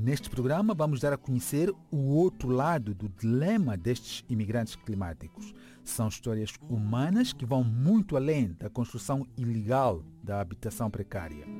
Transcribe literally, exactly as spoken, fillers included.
Neste programa vamos dar a conhecer o outro lado do dilema destes imigrantes climáticos. São histórias humanas que vão muito além da construção ilegal da habitação precária.